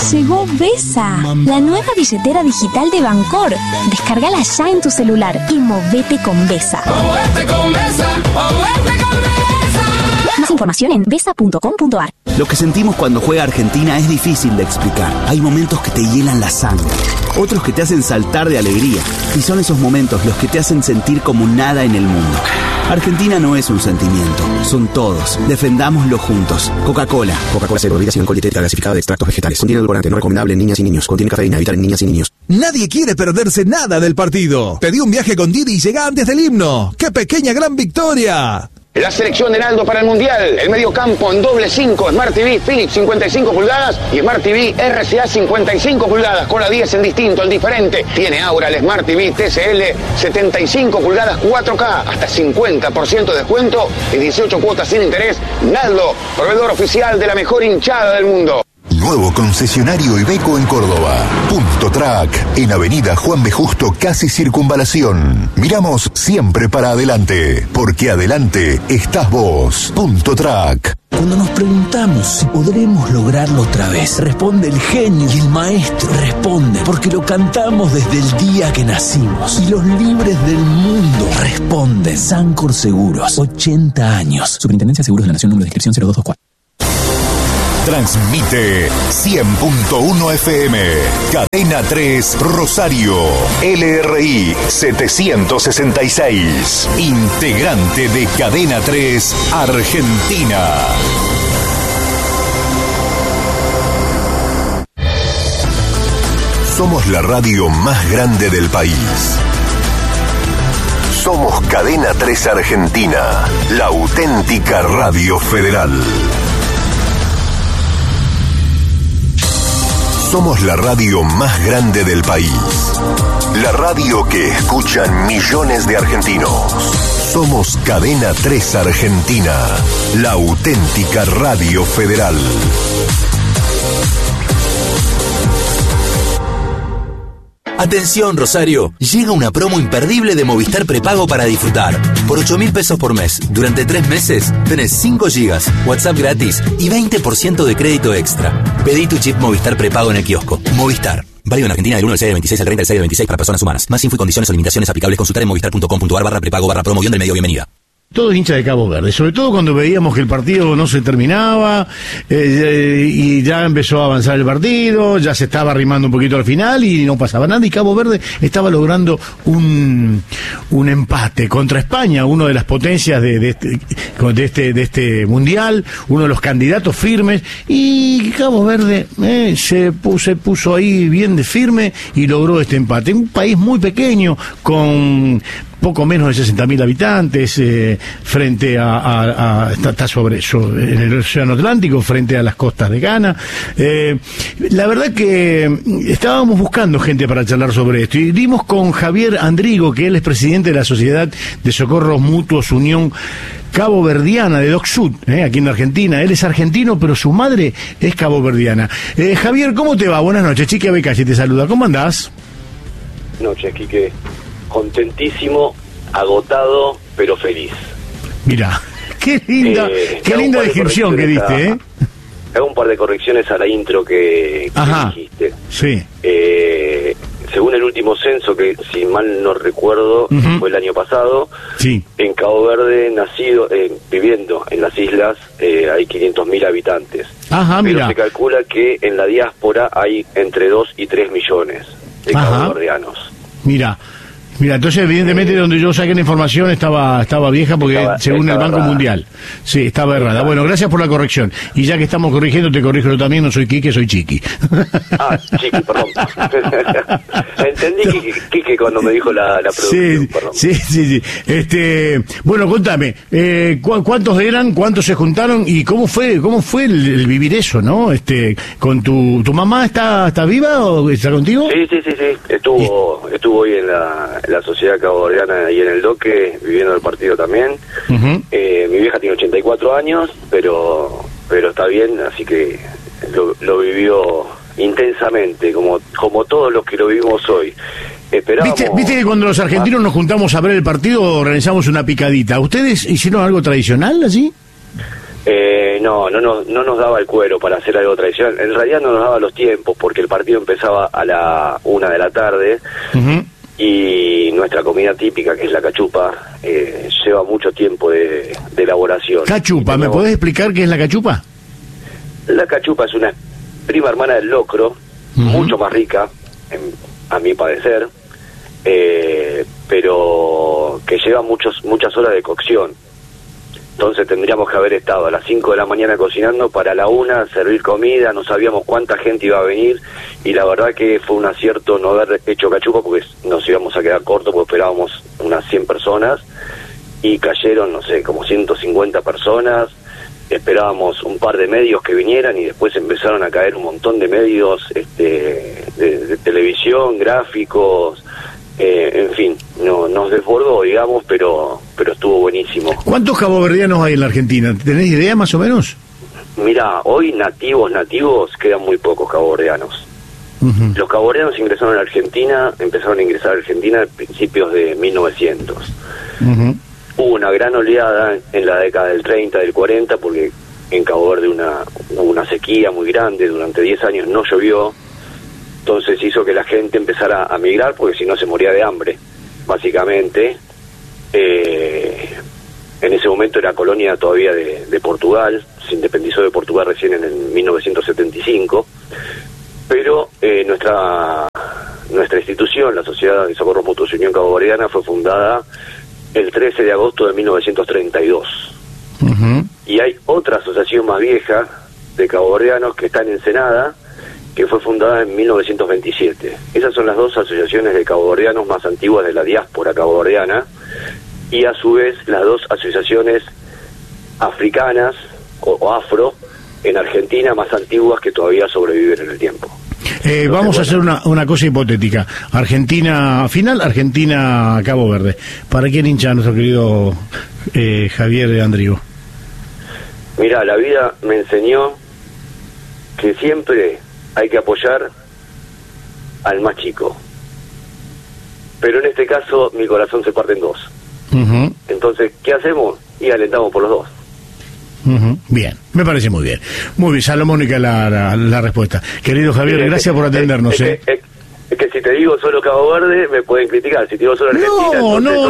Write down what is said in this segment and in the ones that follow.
Llegó Vesa, la nueva billetera digital de Bancor. Descárgala ya en tu celular y movete con Vesa. ¡Movete con Vesa! ¡Movete con Vesa! Más información en vesa.com.ar. Lo que sentimos cuando juega Argentina es difícil de explicar. Hay momentos que te hielan la sangre, otros que te hacen saltar de alegría. Y son esos momentos los que te hacen sentir como nada en el mundo. Argentina no es un sentimiento, son todos. Defendámoslo juntos. Coca-Cola. Coca-Cola Cero, bebida sin alcohol, dietética gasificada de extractos vegetales. Contiene edulcorante, no recomendable en niñas y niños. Contiene cafeína, evitar en niñas y niños. Nadie quiere perderse nada del partido. Pedí un viaje con Didi y llega antes del himno. ¡Qué pequeña gran victoria! La selección de Naldo para el Mundial. El mediocampo en doble 5. Smart TV Philips 55 pulgadas y Smart TV RCA 55 pulgadas. Con la 10 en distinto, el diferente. Tiene ahora el Smart TV TCL 75 pulgadas 4K. Hasta 50% de descuento y 18 cuotas sin interés. Naldo, proveedor oficial de la mejor hinchada del mundo. Nuevo concesionario Iveco en Córdoba. Punto Track, en Avenida Juan B. Justo, casi Circunvalación. Miramos siempre para adelante, porque adelante estás vos. Punto Track. Cuando nos preguntamos si podremos lograrlo otra vez, responde el genio y el maestro. Responde porque lo cantamos desde el día que nacimos. Y los libres del mundo responden. Sancor Seguros, 80 años. Superintendencia de Seguros de la Nación, número de inscripción 0224. Transmite 100.1 FM, Cadena 3 Rosario, LRI 766, integrante de Cadena 3 Argentina. Somos la radio más grande del país. Somos Cadena 3 Argentina, la auténtica radio federal. Somos la radio más grande del país. La radio que escuchan millones de argentinos. Somos Cadena 3 Argentina, la auténtica radio federal. Atención, Rosario, llega una promo imperdible de Movistar Prepago para disfrutar. Por 8.000 pesos por mes, durante 3 meses, tenés 5 gigas, WhatsApp gratis y 20% de crédito extra. Pedí tu chip Movistar Prepago en el kiosco. Movistar. Válido en Argentina del 1 del 6 del 26 al 30 del 6 del 26 para personas humanas. Más info y condiciones o limitaciones aplicables consultar en movistar.com.ar/prepago/promoción del medio. Bienvenida. Todos hinchas de Cabo Verde, sobre todo cuando veíamos que el partido no se terminaba y ya empezó a avanzar el partido, ya se estaba arrimando un poquito al final y no pasaba nada, y Cabo Verde estaba logrando un empate contra España, una de las potencias de este mundial, uno de los candidatos firmes, y Cabo Verde se puso ahí bien de firme y logró este empate. Un país muy pequeño con poco menos de 60.000 habitantes, frente está en el Océano Atlántico, frente a las costas de Ghana. La verdad que estábamos buscando gente para charlar sobre esto, y dimos con Javier Andrigo, que él es presidente de la Sociedad de Socorros Mutuos Unión Caboverdiana de DocSud, aquí en Argentina. Él es argentino, pero su madre es caboverdiana. Javier, ¿cómo te va? Buenas noches. Chiqui Abecalle te saluda. ¿Cómo andás? Noches, Quique. Contentísimo, agotado, pero feliz. Mira, qué linda descripción que diste, Hago un par de correcciones a la intro que dijiste. Sí. Según el último censo, que si mal no recuerdo, fue el año pasado, sí, en Cabo Verde, viviendo en las islas, hay 500.000 habitantes. Ajá, pero mira. se calcula que en la diáspora hay entre 2 y 3 millones de caboverdianos. Mira, entonces evidentemente donde yo saqué la información estaba vieja, porque según el Banco errada. Mundial, sí, estaba errada. Bueno, gracias por la corrección. Y ya que estamos corrigiendo, te corrijo yo también, no soy Quique, soy Chiqui. Chiqui, perdón. Entendí Quique cuando me dijo la producción, perdón. Sí. Bueno, contame, ¿cuántos eran, cuántos se juntaron y cómo fue el vivir eso, ¿no? Con tu mamá está viva o está contigo? Sí. Estuvo hoy en la sociedad caboverdiana y en el Doque, viviendo el partido también. Mi vieja tiene 84 años, pero está bien, así que lo vivió intensamente, como todos los que lo vivimos hoy. ¿Viste que cuando los argentinos nos juntamos a ver el partido organizamos una picadita? ¿Ustedes hicieron algo tradicional así? No nos daba el cuero para hacer algo tradicional. En realidad no nos daba los tiempos, porque el partido empezaba a la 1 de la tarde. Y nuestra comida típica, que es la cachupa, lleva mucho tiempo de elaboración. Cachupa, ¿me podés explicar qué es la cachupa? La cachupa es una prima hermana del locro, mucho más rica, a mi parecer, pero que lleva muchas horas de cocción. Entonces tendríamos que haber estado a las 5 de la mañana cocinando para la 1 servir comida, no sabíamos cuánta gente iba a venir, y la verdad que fue un acierto no haber hecho cachupa, porque nos íbamos a quedar cortos, porque esperábamos unas 100 personas, y cayeron, no sé, como 150 personas. Esperábamos un par de medios que vinieran, y después empezaron a caer un montón de medios de televisión, gráficos, en fin, nos desbordó, digamos, pero estuvo buenísimo. ¿Cuántos caboverdianos hay en la Argentina? ¿Tenés idea más o menos? Mira, hoy nativos quedan muy pocos caboverdianos. Los caboverdianos ingresaron a la Argentina, empezaron a ingresar a Argentina a principios de 1900. Hubo una gran oleada en la década del 30, del 40, porque en Cabo Verde hubo una sequía muy grande, durante 10 años no llovió, entonces hizo que la gente empezara a migrar, porque si no se moría de hambre, básicamente. En ese momento era colonia todavía de Portugal, se independizó de Portugal recién en el 1975, pero nuestra institución, la Sociedad de Socorro Mutuo y Unión Caboverdiana, fue fundada el 13 de agosto de 1932. Y hay otra asociación más vieja de caboverdianos que está en Ensenada, que fue fundada en 1927. Esas son las dos asociaciones de caboverdianos más antiguas de la diáspora caboverdiana, y a su vez las dos asociaciones africanas o afro en Argentina más antiguas que todavía sobreviven en el tiempo. Vamos a hacer una cosa hipotética. Argentina final, Argentina Cabo Verde. ¿Para quién hincha nuestro querido Javier Andrigo? Mira, la vida me enseñó que siempre hay que apoyar al más chico, pero en este caso mi corazón se parte en dos. Entonces, ¿qué hacemos? Y alentamos por los dos. Bien, me parece muy bien. Muy bien, salomónica la respuesta. Querido Javier, gracias por atendernos. Es que si te digo solo Cabo Verde, me pueden criticar. Si te digo solo Argentina...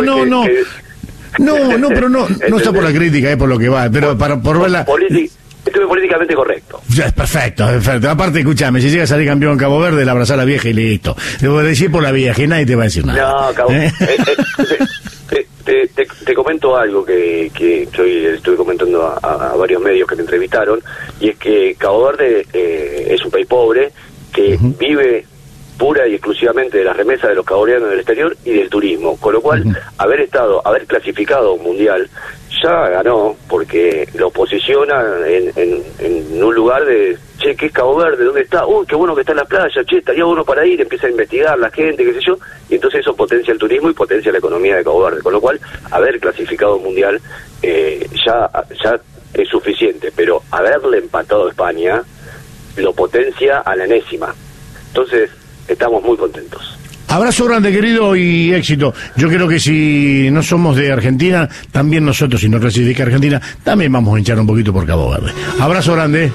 No, pero no está por la crítica, es por lo que va. Pero por verla... Estuve políticamente correcto. Ya, es perfecto. Aparte, escúchame, si llega a salir campeón Cabo Verde, la abrazás a la vieja y listo. Debo decir por la vieja y nadie te va a decir nada. No, Cabo... Te comento algo que estuve comentando a varios medios que me entrevistaron, y es que Cabo Verde es un país pobre que vive pura y exclusivamente de las remesas de los caboverdianos del exterior y del turismo, con lo cual haber clasificado a un mundial ya ganó, porque lo posiciona en un lugar de, che, ¿qué es Cabo Verde? ¿Dónde está? Uy, qué bueno que está en la playa, che, estaría bueno para ir, empieza a investigar la gente, qué sé yo, y entonces eso potencia el turismo y potencia la economía de Cabo Verde, con lo cual haber clasificado un mundial ya es suficiente, pero haberle empatado a España lo potencia a la enésima. Entonces estamos muy contentos. Abrazo grande, querido, y éxito. Yo creo que si no somos de Argentina, también nosotros, si no clasifica Argentina, también vamos a hinchar un poquito por Cabo Verde. Abrazo grande.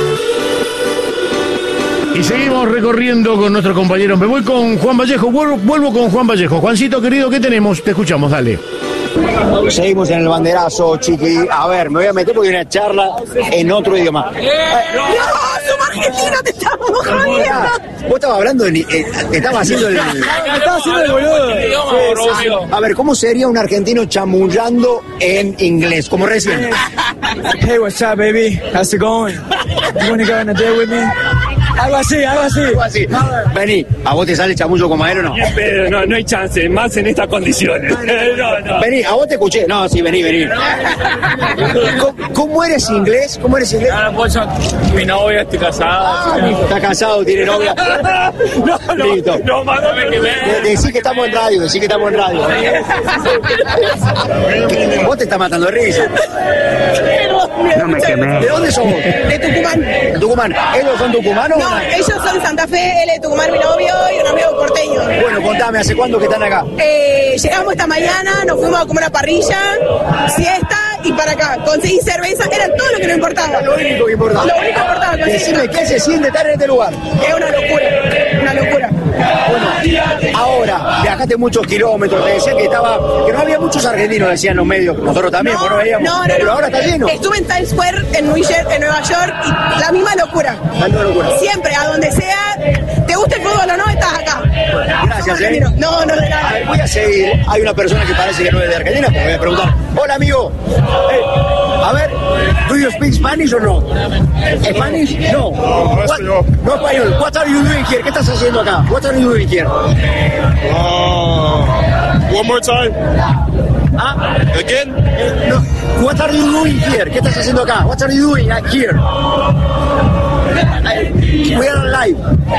Y seguimos recorriendo con nuestros compañeros. Me voy con Juan Vallejo, vuelvo con Juan Vallejo. Juancito, querido, ¿qué tenemos? Te escuchamos, dale. Seguimos en el banderazo, chiqui. A ver, me voy a meter porque hay una charla en otro idioma. ¡No! ¡Somos argentinos! ¡Te estamos jodiendo! Vos estabas hablando, estabas haciendo el... Estaba haciendo el boludo. A ver, ¿cómo sería un argentino chamullando en inglés? Como recién. Hey, what's up, baby? How's it going? You wanna go on a date with me? Algo así. Vení, ¿a vos te sale chamullo como a él o no? Pero no hay chance, más en estas condiciones. No. Vení, a vos te escuché. No, sí, vení. ¿Cómo eres inglés? Pues mi novia, estoy casado. Está casado, tiene novia. Listo. No, Decí que estamos en radio, Vos te estás matando de risa. No me quemé. ¿De dónde somos? De Tucumán. ¿Ellos son tucumanos? No, ellos son Santa Fe, él es de Tucumán, mi novio, y un amigo porteño. Bueno, contame, ¿hace cuánto que están acá? Llegamos esta mañana, nos fuimos a comer una parrilla, siesta, y para acá. Conseguí cerveza, era todo lo que nos importaba. Lo único que importaba. Lo único que importaba. Decime, ¿qué se siente estar en este lugar? Es una locura, una locura. Bueno, ahora, viajaste muchos kilómetros, te decían que no había muchos argentinos, decían los medios, nosotros también, no veíamos, pero ahora está lleno. Estuve en Times Square, en Nueva York, y la misma locura. La misma locura. Siempre, a donde sea, te gusta el fútbol o no, estás acá. Gracias, No, de nada. A ver, voy a seguir, hay una persona que parece que no es de Argentina, pero voy a preguntar, hola amigo, a ver, ¿do you speak Spanish or no? ¿Spanish? No. No español. What are you doing here? ¿Qué estás haciendo acá? What are you doing here? One more time. Again? No. What are you doing here? ¿Qué estás haciendo acá? What are you doing here? We are live.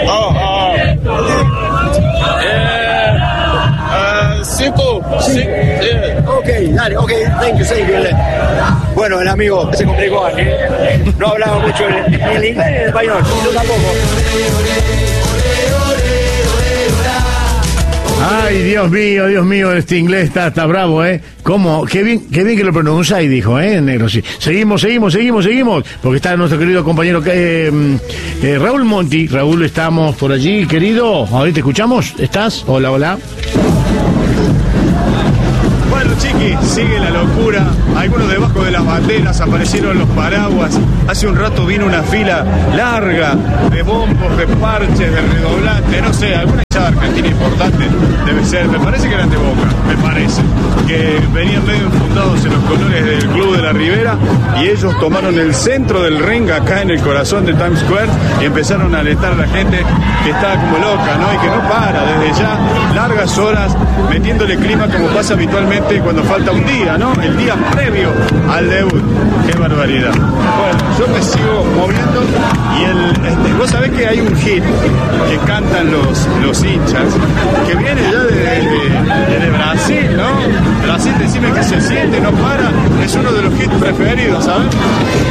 Simple. Yeah. Ok, dale, thank you. Bueno, el amigo se complicó, no hablaba mucho ni el inglés ni el español, yo tampoco. Ay, Dios mío, este inglés está bravo, ¿eh? ¿Cómo? Qué bien que lo pronunciáis, dijo, negro, sí. Seguimos, porque está nuestro querido compañero Raúl Monti. Raúl, estamos por allí, querido. ¿Ahí te escuchamos? ¿Estás? Hola. Bueno, Chiqui, sigue la locura. Algunos debajo de las banderas, aparecieron los paraguas. Hace un rato vino una fila larga de bombos, de parches, de redoblantes, no sé, alguna hinchada argentina importante debe ser. Me parece que eran de Boca, me parece. Que venían medio enfundados en los colores del Club de la Ribera y ellos tomaron el centro del ring acá en el corazón de Times Square y empezaron a alentar a la gente que estaba como loca, ¿no? Y que no para desde ya largas horas metiéndole clima como pasa habitualmente cuando falta un día, ¿no? El día previo al debut. ¡Qué barbaridad! Bueno, yo me sigo moviendo y vos sabés que hay un hit que cantan los hinchas que viene ya de Brasil, ¿no? Brasil, decime que se siente, no para, es uno de los hits preferidos, ¿sabes?